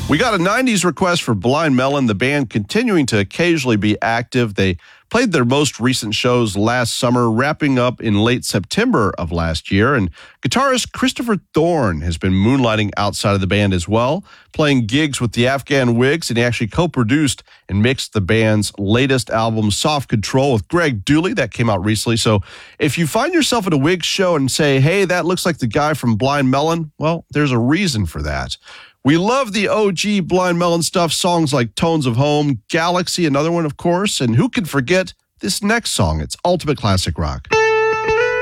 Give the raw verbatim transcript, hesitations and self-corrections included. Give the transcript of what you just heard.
We got a nineties request for Blind Melon, the band continuing to occasionally be active. They played their most recent shows last summer, wrapping up in late September of last year. And guitarist Christopher Thorne has been moonlighting outside of the band as well, playing gigs with the Afghan Wigs, and he actually co-produced and mixed the band's latest album, Soft Control, with Greg Dooley. That came out recently. So if you find yourself at a Wigs show and say, hey, that looks like the guy from Blind Melon, well, there's a reason for that. We love the O G Blind Melon stuff, songs like Tones of Home, Galaxy, another one, of course, and who could forget this next song? It's ultimate classic rock.